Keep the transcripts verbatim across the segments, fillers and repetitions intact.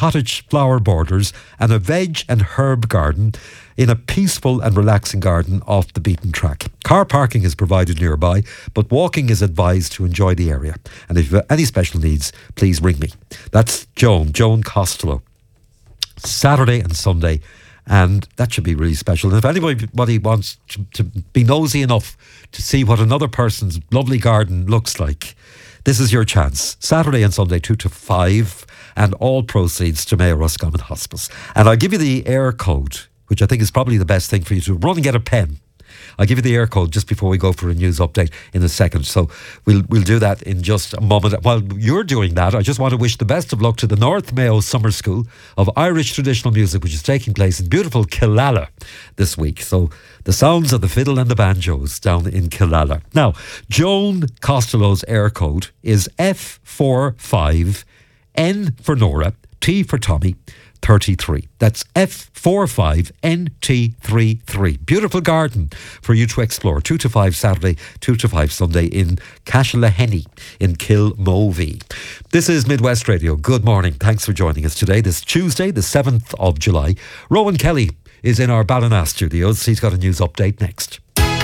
cottage flower borders and a veg and herb garden in a peaceful and relaxing garden off the beaten track. Car parking is provided nearby, but walking is advised to enjoy the area. And if you have any special needs, please ring me. That's Joan, Joan Costello. Saturday and Sunday, and that should be really special. And if anybody wants to, to be nosy enough to see what another person's lovely garden looks like, this is your chance. Saturday and Sunday, two to five, and all proceeds to Mayo Roscommon Hospice. And I'll give you the air code, which I think is probably the best thing for you to run and get a pen. I'll give you the air code just before we go for a news update in a second. So we'll we'll do that in just a moment. While you're doing that, I just want to wish the best of luck to the North Mayo Summer School of Irish Traditional Music, which is taking place in beautiful Killala this week. So the sounds of the fiddle and the banjos down in Killala. Now, Joan Costello's air code is F four five N for Nora, T for Tommy, thirty-three. That's F four five N T thirty-three. Beautiful garden for you to explore. two to five Saturday, two to five Sunday in Cashlahenny in Kilmovee. This is Midwest Radio. Good morning. Thanks for joining us today. This Tuesday, the seventh of July. Rowan Kelly is in our Ballina studios. He's got a news update next.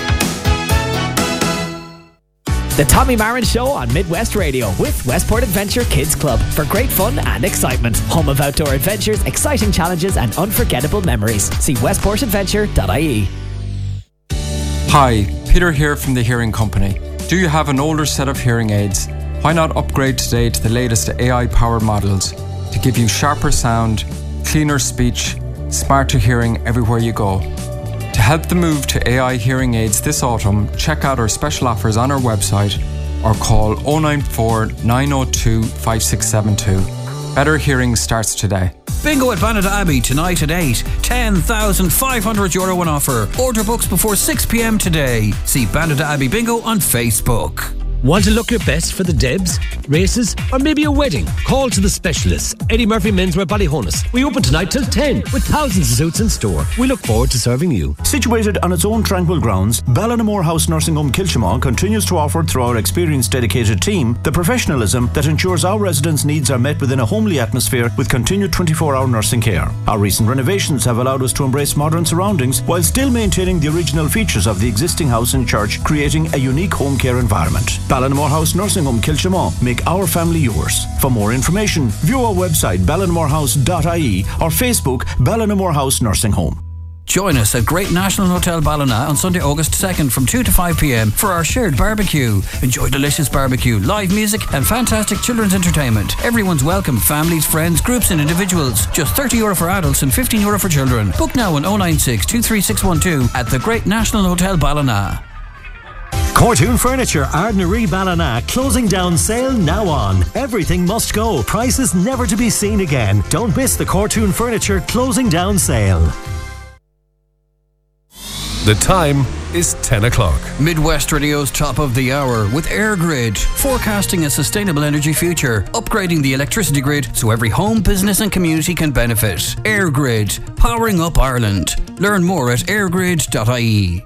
The Tommy Marin Show on Midwest Radio with Westport Adventure Kids Club for great fun and excitement. Home of outdoor adventures, exciting challenges and unforgettable memories. See westport adventure dot I E. Hi, Peter here from the Hearing Company. Do you have an older set of hearing aids? Why not upgrade today to the latest A I-powered models to give you sharper sound, cleaner speech, smarter hearing everywhere you go? To help the move to A I hearing aids this autumn, check out our special offers on our website or call oh nine four, nine oh two, five six seven two. Better hearing starts today. Bingo at Bandit Abbey tonight at eight. ten thousand five hundred euro on offer. Order books before six p.m. today. See Bandit Abbey Bingo on Facebook. Want to look your best for the Debs, races, or maybe a wedding? Call to the specialists. Eddie Murphy Menswear Ballyhonus. We open tonight till ten with thousands of suits in store. We look forward to serving you. Situated on its own tranquil grounds, Ballinamore House Nursing Home Kilchimau continues to offer, through our experienced dedicated team, the professionalism that ensures our residents' needs are met within a homely atmosphere with continued twenty-four hour nursing care. Our recent renovations have allowed us to embrace modern surroundings while still maintaining the original features of the existing house and church, creating a unique home care environment. Ballinamore House Nursing Home Kilchimau. Make our family yours. For more information, view our website ballinamore house dot I E or Facebook Ballinamore House Nursing Home. Join us at Great National Hotel Ballina on Sunday, August second from two to five p.m. for our shared barbecue. Enjoy delicious barbecue, live music and fantastic children's entertainment. Everyone's welcome, families, friends, groups and individuals. Just thirty euro for adults and fifteen euro for children. Book now on oh nine six, two three six one two at the Great National Hotel Ballina. Cortoon Furniture, Ardnaree Ballina, closing down sale now on. Everything must go. Prices never to be seen again. Don't miss the Cortoon Furniture closing down sale. The time is ten o'clock. Midwest Radio's top of the hour with EirGrid, forecasting a sustainable energy future, upgrading the electricity grid so every home, business and community can benefit. EirGrid, powering up Ireland. Learn more at air grid dot I E.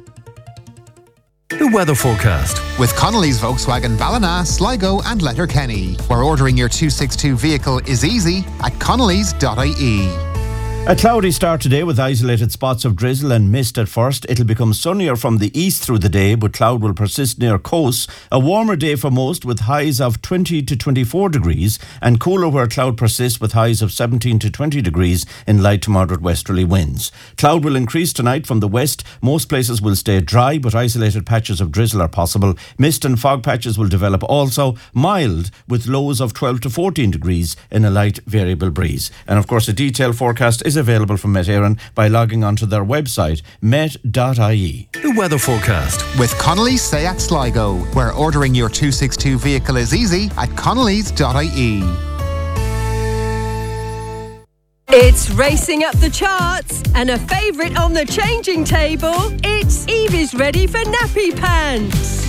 The weather forecast with Connolly's Volkswagen Ballina, Sligo and Letterkenny, where ordering your two sixty-two vehicle is easy at connellys dot I E. A cloudy start today with isolated spots of drizzle and mist at first. It'll become sunnier from the east through the day, but cloud will persist near coasts. A warmer day for most with highs of twenty to twenty-four degrees and cooler where cloud persists with highs of seventeen to twenty degrees in light to moderate westerly winds. Cloud will increase tonight from the west. Most places will stay dry, but isolated patches of drizzle are possible. Mist and fog patches will develop also. Mild with lows of twelve to fourteen degrees in a light variable breeze. And of course a detailed forecast is available from Met Éireann by logging onto their website met dot I E. The weather forecast with Connolly's Seat Sligo, where ordering your two sixty-two vehicle is easy at connellys dot I E. It's racing up the charts and a favourite on the changing table. It's Evie's ready for nappy pants.